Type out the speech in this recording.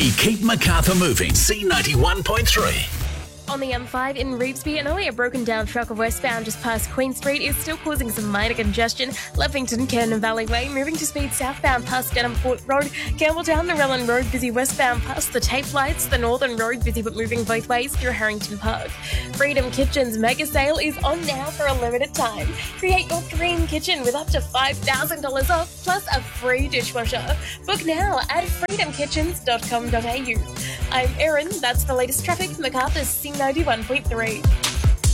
We keep Macarthur moving. C91.3. On the M5 in Revesby, an earlier broken down truck westbound just past Queen Street is still causing some minor congestion. Levington, Kernan Valley Way, moving to speed southbound past Denham-Port Road. Campbelltown, Narellan Road, busy westbound past the Tape Lights. The Northern Road, busy but moving both ways through Harrington Park. Freedom Kitchen's mega sale is on now for a limited time. Create your dream kitchen with up to $5,000 off, plus a free dishwasher. Book now at freedomkitchens.com.au. I'm Erin, that's the latest traffic, Macarthur's C91.3.